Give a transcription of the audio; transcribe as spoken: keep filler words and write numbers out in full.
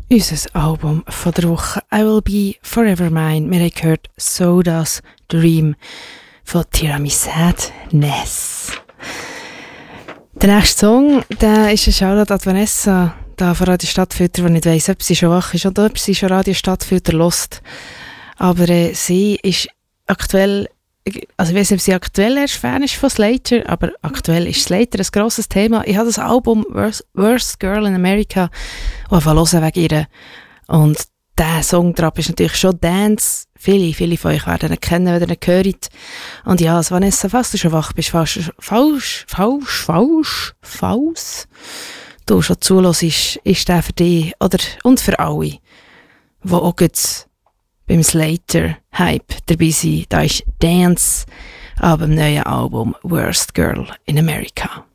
Unser Album von der Woche «I Will Be Forever Mine». Wir haben gehört «Soda's Dream» von Tiramisu Sadness. Der nächste Song, der ist ein Shoutout an Vanessa, da von Radio Stadtfilter, die nicht weiss, ob sie schon wach ist oder ob sie schon Radio Stadtfilter hört. Aber äh, sie ist aktuell, also ich weiss nicht, ob sie aktuell erst Fan ist von Slater, aber aktuell ist Slater ein grosses Thema. Ich habe das Album Worst, Worst Girl in America angefangen zu hören wegen ihr. Und der Songtrap ist natürlich schon Dance. Viele, viele von euch werden ihn kennen, wenn ihr ihn hört. Und ja, also Vanessa, falls du schon wach bist, falsch, falsch, falsch, falsch, falsch, du schon zuhörst, ist, ist der für dich oder, und für alle, die auch jetzt beim Slater-Hype dabei sind. Da ist Dance ab dem neuen Album Worst Girl in America.